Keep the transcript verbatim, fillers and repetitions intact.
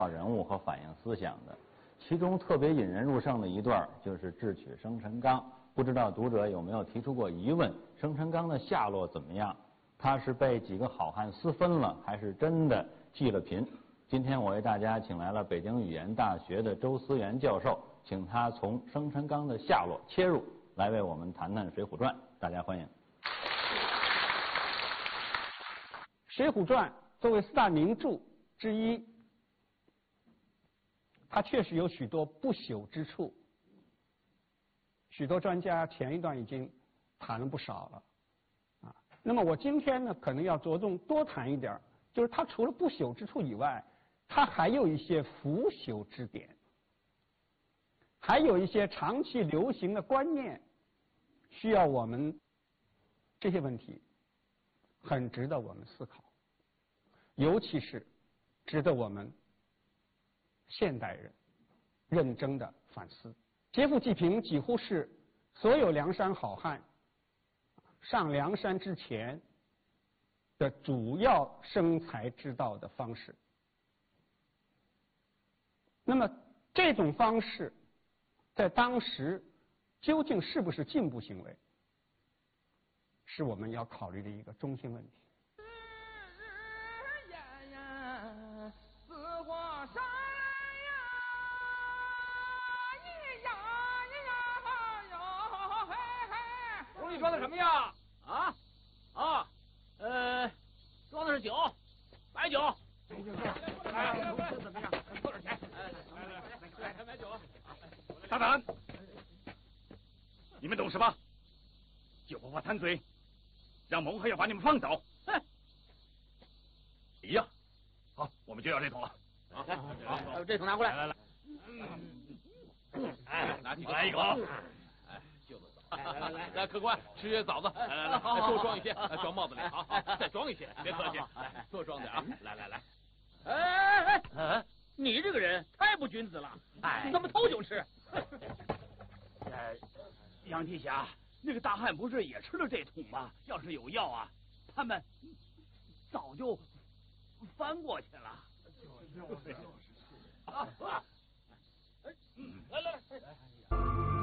人物和反映思想的，其中特别引人入胜的一段就是智取生辰纲。不知道读者有没有提出过疑问：生辰纲的下落怎么样？他是被几个好汉私分了，还是真的济了贫？今天我为大家请来了北京语言大学的周思源教授，请他从生辰纲的下落切入，来为我们谈谈《水浒传》。大家欢迎。《 水浒传》作为四大名著之一，它确实有许多不朽之处，许多专家前一段已经谈了不少了啊。那么我今天呢，可能要着重多谈一点，就是它除了不朽之处以外，它还有一些腐朽之点，还有一些长期流行的观念，需要我们这些问题很值得我们思考，尤其是值得我们现代人认真的反思。劫富济贫几乎是所有梁山好汉上梁山之前的主要生财之道的方式。那么这种方式在当时究竟是不是进步行为，是我们要考虑的一个中心问题。 你装的什么呀？啊啊呃，装的是酒，白酒。哎，怎么样？多少钱？来来来，来买酒。 大胆！你们懂什么？就不怕贪嘴，让蒙黑要把你们放走？哼！哎呀，好，我们就要这桶了。 好，好，这桶拿过来。来来来，嗯，哎，拿起， 来一口。 哎，袖子走。来来来，来客官吃些枣子。来来来，多装一些，装帽子里。好，好，再装一些，别客气，来多装点啊。来来来，哎哎哎，你这个人太不君子了，哎，你怎么偷酒吃？ 呃，杨提辖，那个大汉不是也吃了这桶吗？要是有药啊，他们早就翻过去了。就是就是啊啊！哎，来来来来。